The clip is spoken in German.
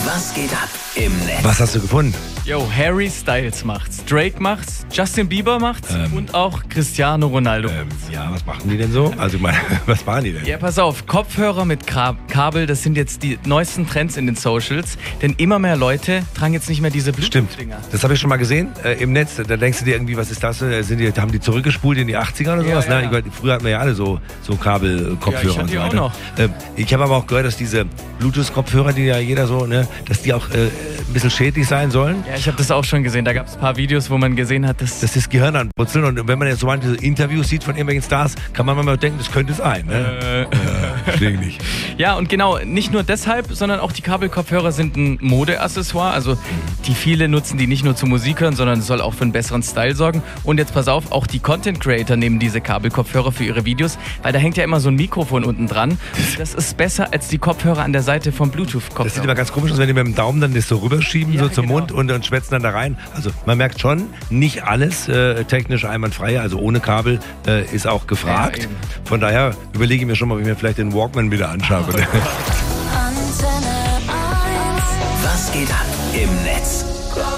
Was geht ab im Netz? Was hast du gefunden? Yo, Harry Styles macht's, Drake macht's, Justin Bieber macht's und auch Cristiano Ronaldo. Ja, was machen die denn so? Also ich meine, was machen die denn? Ja, pass auf, Kopfhörer mit Kabel, das sind jetzt die neuesten Trends in den Socials, denn immer mehr Leute tragen jetzt nicht mehr diese Stimmt, Bluetooth-Dinger. das habe ich schon mal gesehen im Netz. Da denkst du dir irgendwie, was ist das? Haben die zurückgespult in die 80er oder sowas? Ja, Ne? ja. Früher hatten wir ja alle so Kabelkopfhörer Ja, ich hatte und die so auch weiter. noch. Ich habe aber auch gehört, dass diese Bluetooth-Kopfhörer, die ja jeder so, ne, dass die auch ein bisschen schädlich sein sollen. Ja, ich habe das auch schon gesehen, da gab es ein paar Videos, wo man gesehen hat, dass Dass das Gehirn anbrutzeln. Und wenn man jetzt so manche Interviews sieht von irgendwelchen Stars, kann man manchmal denken, das könnte sein. Ne? Verstehe ich nicht. Ja, und genau, nicht nur deshalb, sondern auch die Kabelkopfhörer sind ein Modeaccessoire. Also die viele nutzen die nicht nur zum Musik hören, sondern es soll auch für einen besseren Style sorgen. Und jetzt pass auf, auch die Content Creator nehmen diese Kabelkopfhörer für ihre Videos, weil da hängt ja immer so ein Mikrofon unten dran. Das ist besser als die Kopfhörer an der Seite vom Das sieht Bluetooth-Kopfhörer. immer ganz komisch aus, wenn die mit dem Daumen dann das so rüberschieben, Ja, so zum genau. Mund und schwätzen dann da rein. Also man merkt schon, nicht alles technisch einwandfrei, also ohne Kabel ist auch gefragt. Ja, eben. Von daher überlege ich mir schon mal, ob ich mir vielleicht den Walkman wieder anschaue. Was geht ab im Netz?